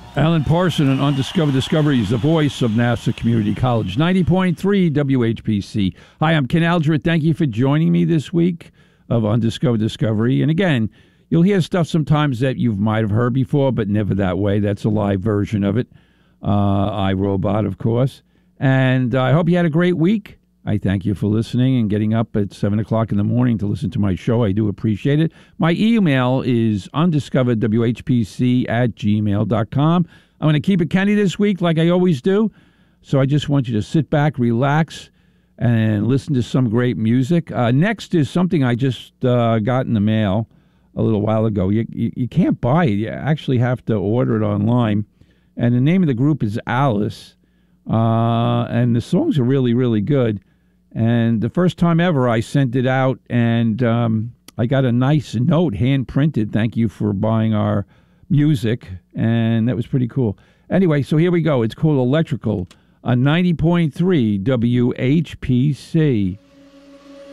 Alan Parson on Undiscovered Discoveries, the voice of Nassau Community College, 90.3 WHPC. Hi, I'm Ken Aldred. Thank you for joining me this week of Undiscovered Discovery. And again, you'll hear stuff sometimes that you might have heard before, but never that way. That's a live version of it. iRobot, of course. And I hope you had a great week. I thank you for listening and getting up at 7 o'clock in the morning to listen to my show. I do appreciate it. My email is undiscoveredwhpc@gmail.com. I'm going to keep it Kenny this week like I always do. So I just want you to sit back, relax, and listen to some great music. Next is something I just got in the mail a little while ago. You can't buy it. You actually have to order it online. And the name of the group is Alice. And the songs are really, really good. And the first time ever, I sent it out, and I got a nice note, hand-printed, thank you for buying our music, and that was pretty cool. Anyway, so here we go. It's called Electrical on 90.3 WHPC.